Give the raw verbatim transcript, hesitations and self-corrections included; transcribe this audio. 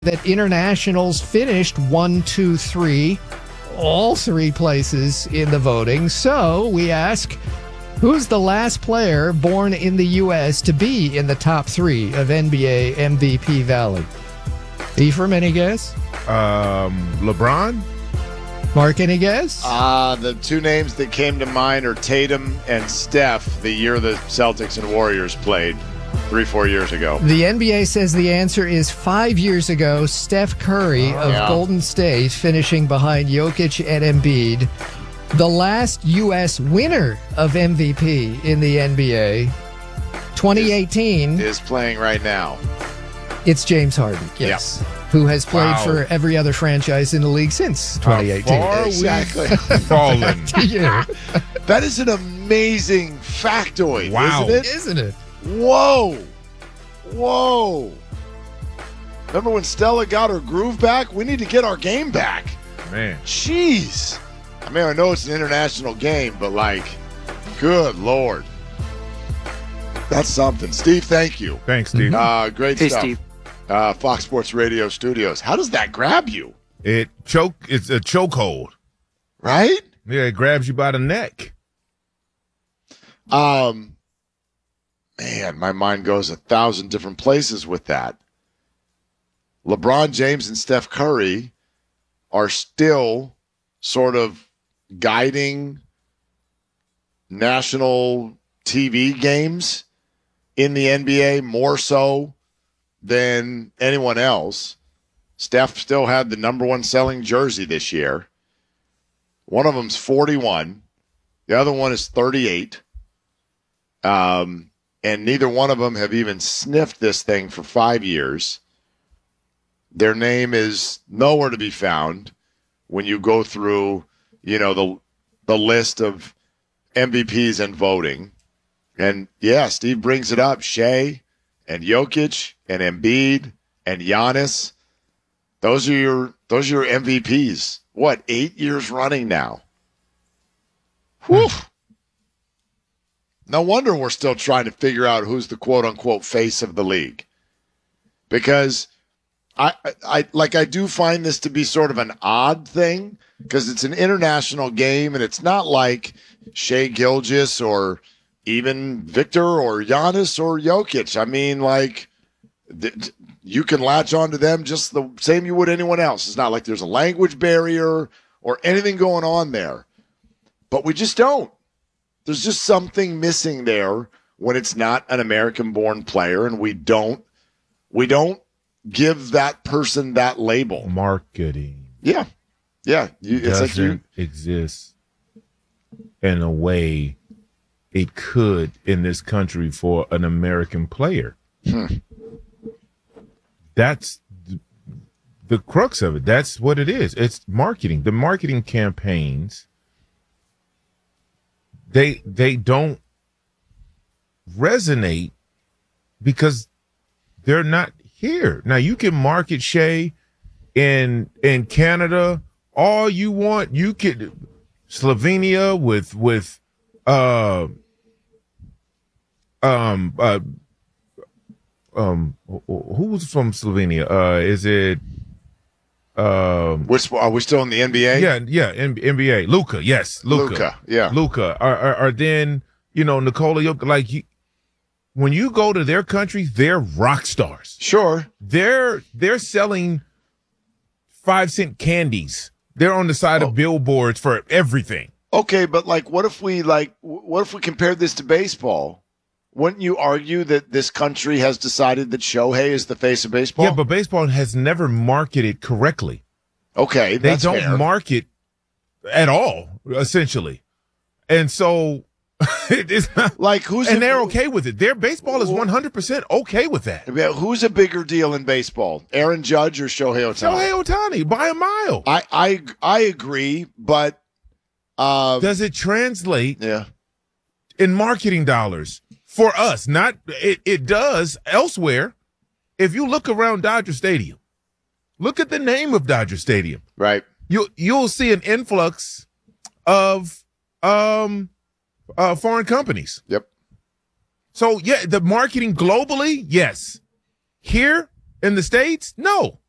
that internationals finished one, two, three, all three places in the voting. So we ask, who's the last player born in the U S to be in the top three of N B A M V P Valley? Ephraim, any guess? Um, LeBron? Mark, any guess? Uh, the two names that came to mind are Tatum and Steph, the year the Celtics and Warriors played three, four years ago. The N B A says the answer is five years ago, Steph Curry Oh, of yeah. Golden State finishing behind Jokic and Embiid. The last U S winner of M V P in the N B A, twenty eighteen, Is playing right now. it's James Harden, yes, who has played Wow. for every other franchise in the league since twenty eighteen. How far Exactly. we've fallen. Yeah, That is an amazing factoid, Wow. isn't it? isn't it? Whoa. Whoa. Remember when Stella got her groove back? We need to get our game back. Man. Jeez. I mean, I know it's an international game, but like, good Lord. That's something. Steve, thank you. Thanks, Steve. Uh, great Hey, stuff. Steve. Uh, Fox Sports Radio Studios. How does that grab you? It choke. It's a chokehold. Right? Yeah, it grabs you by the neck. Um, man, my mind goes a thousand different places with that. LeBron James and Steph Curry are still sort of guiding national T V games in the N B A more so than anyone else. Steph still had the number one selling jersey this year. One of them's forty-one. The other one is thirty-eight. Um, and neither one of them have even sniffed this thing for five years. Their name is nowhere to be found when you go through, you know, the the list of M V Ps and voting. And yeah, Steve brings it up. Shea and Jokic and Embiid and Giannis. Those are your those are your M V Ps. What, eight years running now? Whew. No wonder we're still trying to figure out who's the quote unquote face of the league. Because I, I like I do find this to be sort of an odd thing because it's an international game and it's not like Shea Gilgeous or even Victor or Giannis or Jokic. I mean, like th- you can latch on to them just the same you would anyone else. It's not like there's a language barrier or anything going on there. But we just don't. There's just something missing there when it's not an American-born player, and we don't we don't give that person that label. Marketing Yeah, yeah. You, it's doesn't like you. exist in a way it could in this country for an American player. Hmm. That's th- the crux of it. That's what it is. It's marketing. The marketing campaigns. They they don't resonate because they're not here. Now you can market Shea in in Canada all you want. You could Slovenia with with uh um uh um who was from Slovenia? Uh is it um Which are we still in the N B A? yeah, yeah, N- NBA. Luca, yes, Luca. Luka, yeah. Luca. Or, or, or then, you know, Nikola Jokic. Like, you, when you go to their country, they're rock stars. Sure. They're they're selling five cent candies. They're on the side Oh. of billboards for everything. Okay, but like, what if we like, what if we compared this to baseball? Wouldn't you argue that this country has decided that Shohei is the face of baseball? Yeah, but baseball has never marketed correctly. okay, They that's don't fair. market at all, essentially. And so it's not, like who's and a, they're okay with it. Their baseball is one hundred percent okay with that. Yeah, who's a bigger deal in baseball, Aaron Judge or Shohei Ohtani? Shohei Ohtani by a mile. I I I agree, but uh, Does it translate yeah, in marketing dollars for us? Not it, it does elsewhere. If you look around Dodger Stadium, look at the name of Dodger Stadium. right. You you'll see an influx of um uh foreign companies. Yep. So yeah, the marketing globally, yes. Here in the States, no.